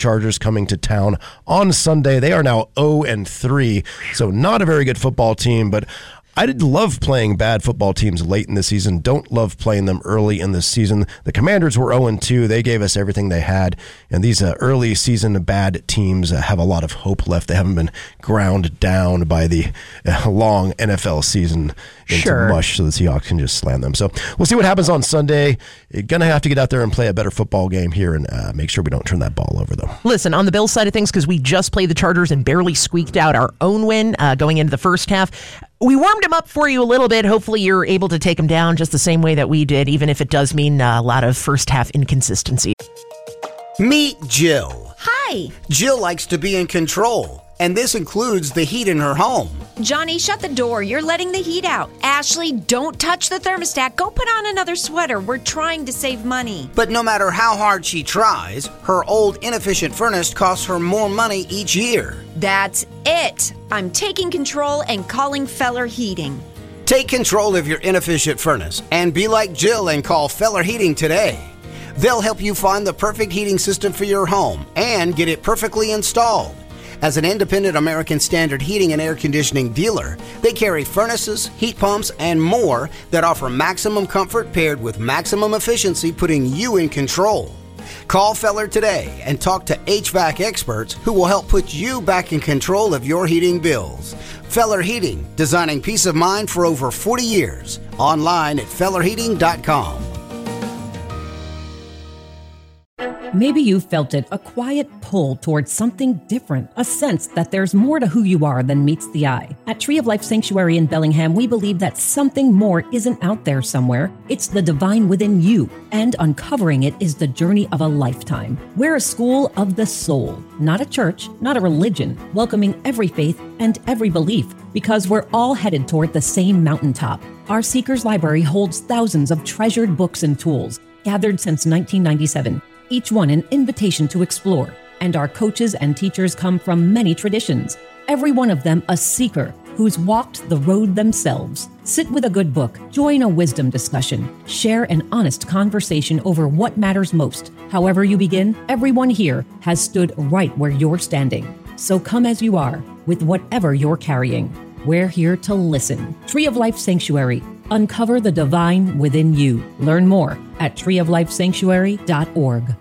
Chargers coming to town on Sunday. They are now 0-3, so not a very good football team, but I did love playing bad football teams late in the season. Don't love playing them early in the season. The Commanders were 0-2. They gave us everything they had. And these early season bad teams have a lot of hope left. They haven't been ground down by the long NFL season into mush, so the Seahawks can just slam them. So we'll see what happens on Sunday. You're going to have to get out there and play a better football game here and make sure we don't turn that ball over, though. Listen, on the Bills side of things, because we just played the Chargers and barely squeaked out our own win going into the first half, we warmed him up for you a little bit. Hopefully you're able to take him down just the same way that we did, even if it does mean a lot of first half inconsistency. Meet Jill. Hi. Jill likes to be in control, and this includes the heat in her home. Johnny, shut the door. You're letting the heat out. Ashley, don't touch the thermostat. Go put on another sweater. We're trying to save money. But no matter how hard she tries, her old inefficient furnace costs her more money each year. That's it. I'm taking control and calling Feller Heating. Take control of your inefficient furnace and be like Jill and call Feller Heating today. They'll help you find the perfect heating system for your home and get it perfectly installed. As an independent American Standard heating and air conditioning dealer, they carry furnaces, heat pumps, and more that offer maximum comfort paired with maximum efficiency, putting you in control. Call Feller today and talk to HVAC experts who will help put you back in control of your heating bills. Feller Heating, designing peace of mind for over 40 years. Online at fellerheating.com. Maybe you felt it, a quiet pull towards something different, a sense that there's more to who you are than meets the eye. At Tree of Life Sanctuary in Bellingham, we believe that something more isn't out there somewhere. It's the divine within you, and uncovering it is the journey of a lifetime. We're a school of the soul, not a church, not a religion, welcoming every faith and every belief, because we're all headed toward the same mountaintop. Our Seekers Library holds thousands of treasured books and tools, gathered since 1997. Each one an invitation to explore, and our coaches and teachers come from many traditions, every one of them a seeker who's walked the road themselves. Sit with a good book, join a wisdom discussion, share an honest conversation over what matters most. However you begin, everyone here has stood right where you're standing. So come as you are, with whatever you're carrying. We're here to listen. Tree of Life Sanctuary. Uncover the divine within you. Learn more at treeoflifesanctuary.org.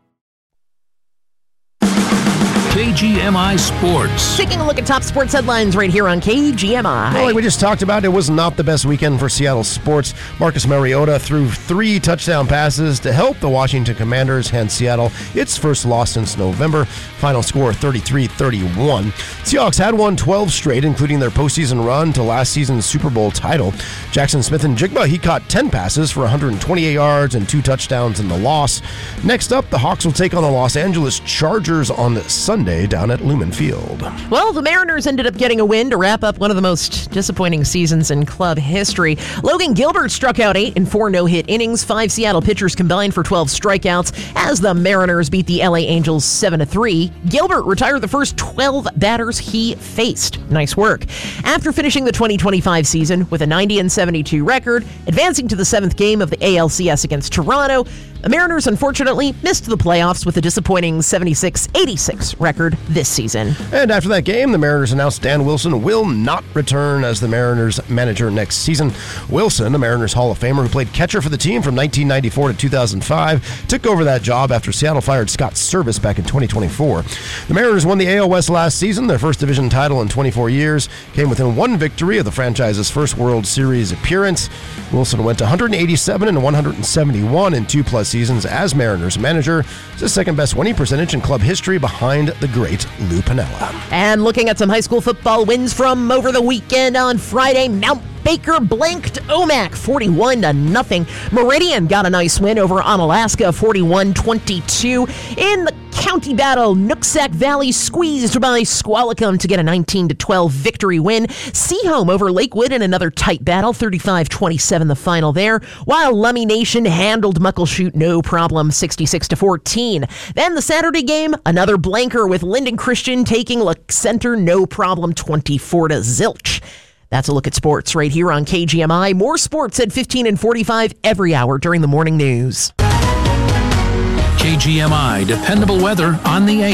KGMI Sports. Taking a look at top sports headlines right here on KGMI. Well, like we just talked about, it was not the best weekend for Seattle sports. Marcus Mariota threw 3 touchdown passes to help the Washington Commanders hand Seattle its first loss since November. Final score 33-31. Seahawks had won 12 straight, including their postseason run to last season's Super Bowl title. Jackson Smith-Njigba, he caught 10 passes for 128 yards and 2 touchdowns in the loss. Next up, the Hawks will take on the Los Angeles Chargers on Sunday down at Lumen Field. Well, the Mariners ended up getting a win to wrap up one of the most disappointing seasons in club history. Logan Gilbert struck out 8 in 4 no-hit innings. 5 Seattle pitchers combined for 12 strikeouts as the Mariners beat the LA Angels 7-3. Gilbert retired the first 12 batters he faced. Nice work. After finishing the 2025 season with a 90-72 record, advancing to the 7th game of the ALCS against Toronto, the Mariners unfortunately missed the playoffs with a disappointing 76-86 record this season. And after that game, the Mariners announced Dan Wilson will not return as the Mariners manager next season. Wilson, a Mariners Hall of Famer who played catcher for the team from 1994 to 2005, took over that job after Seattle fired Scott Service back in 2024. The Mariners won the AL West last season. Their first division title in 24 years came within 1 victory of the franchise's first World Series appearance. Wilson went to 187 and 171 in 2+ seasons as Mariners manager. It's the second best winning percentage in club history behind the great Lou Piniella. And looking at some high school football wins from over the weekend on Friday, Mount Baker blanked OMAC 41-0. Meridian got a nice win over Onalaska 41-22. In the county battle, Nooksack Valley squeezed by Squalicum to get a 19-12 victory win. Seaholm over Lakewood in another tight battle, 35-27 the final there, while Lummi Nation handled Muckleshoot no problem, 66-14. Then the Saturday game, another blanker with Linden Christian taking La Center no problem, 24-0. That's a look at sports right here on KGMI. More sports at 15 and 45 every hour during the morning news. KGMI, dependable weather on the 8th.